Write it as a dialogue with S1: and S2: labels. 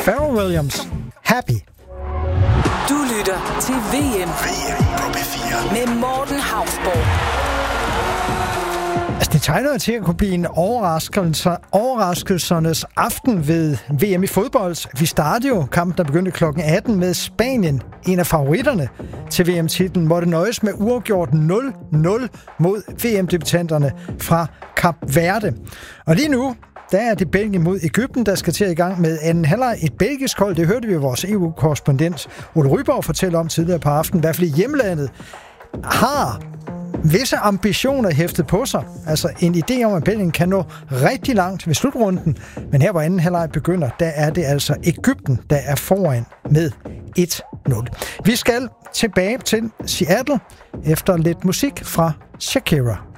S1: Pharrell Williams, Happy.
S2: Du lytter til VM på P4 med Morten Hausborg.
S1: Altså, det tegner til at kunne blive en overraskelsernes aften ved VM i fodbold. Vi startede jo kampen, der begyndte kl. 18 med Spanien, en af favoritterne til VM-titlen, måtte nøjes med uafgjort 0-0 mod VM-debutanterne fra Kap Verde. Og lige nu, der er det Belgien mod Egypten, der skal til i gang med anden halvleg. Et belgisk hold, det hørte vi vores EU-korrespondent Ole Ryborg fortælle om tidligere på aftenen, i hvert fald i hjemlandet, har visse ambitioner hæftet på sig. Altså en idé om, at Belgien kan nå rigtig langt ved slutrunden. Men her, hvor anden halvleg begynder, der er det altså Egypten, der er foran med 1-0. Vi skal tilbage til Seattle efter lidt musik fra Shakira.